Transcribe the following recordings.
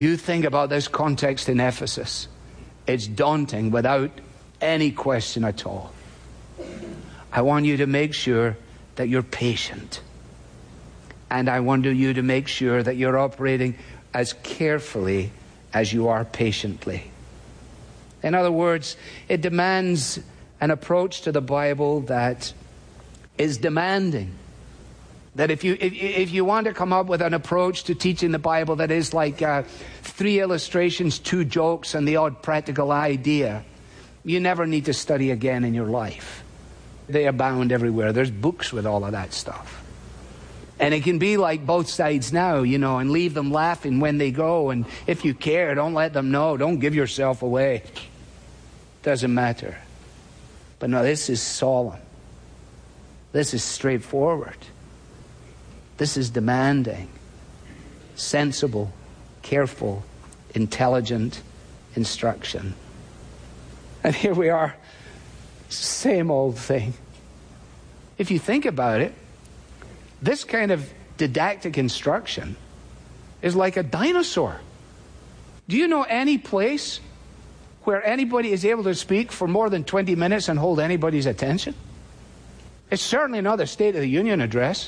You think about this context in Ephesus. It's daunting without any question at all. I want you to make sure that you're patient. And I want you to make sure that you're operating as carefully as you are patiently. In other words, it demands an approach to the Bible that is demanding. That if you want to come up with an approach to teaching the Bible that is like 3 illustrations, 2 jokes, and the odd practical idea, you never need to study again in your life. They abound everywhere. There's books with all of that stuff. And it can be like Both Sides Now, and leave them laughing when they go. And if you care, don't let them know. Don't give yourself away. Doesn't matter. But no, this is solemn. This is straightforward. This is demanding, sensible, careful, intelligent instruction. And here we are, same old thing. If you think about it, this kind of didactic instruction is like a dinosaur. Do you know any place where anybody is able to speak for more than 20 minutes and hold anybody's attention? It's certainly not the State of the Union address.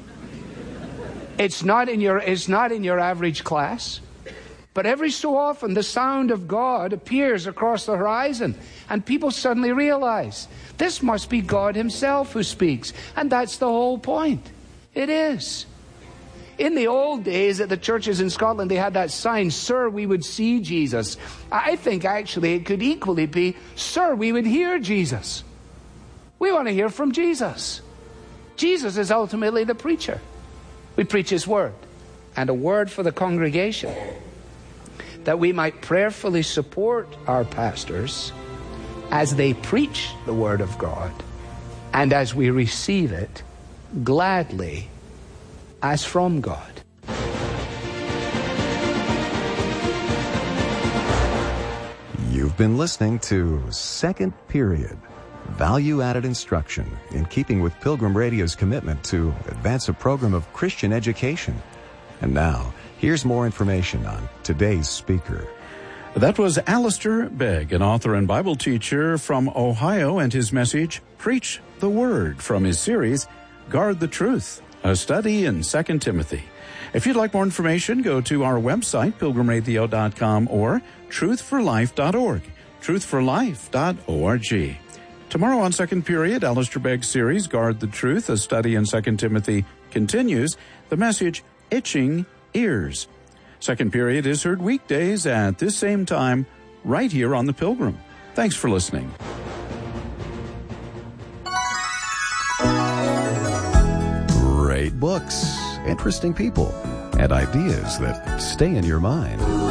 It's not in your average class. But every so often the sound of God appears across the horizon, and people suddenly realize this must be God himself who speaks. And that's the whole point. It is. In the old days at the churches in Scotland, they had that sign, "Sir, we would see Jesus." I think actually it could equally be, "Sir, we would hear Jesus." We want to hear from Jesus. Jesus is ultimately the preacher. We preach his word, and a word for the congregation, that we might prayerfully support our pastors as they preach the word of God, and as we receive it gladly as from God. You've been listening to Second Period, value-added instruction in keeping with Pilgrim Radio's commitment to advance a program of Christian education. And now, here's more information on today's speaker. That was Alistair Begg, an author and Bible teacher from Ohio, and his message, Preach the Word, from his series, Guard the Truth, a study in 2 Timothy. If you'd like more information, go to our website, pilgrimradio.com, or truthforlife.org, truthforlife.org. Tomorrow on Second Period, Alistair Begg's series, Guard the Truth, a study in 2 Timothy, continues. The message, Itching Ears. Second Period is heard weekdays at this same time, right here on The Pilgrim. Thanks for listening. Great books, interesting people, and ideas that stay in your mind.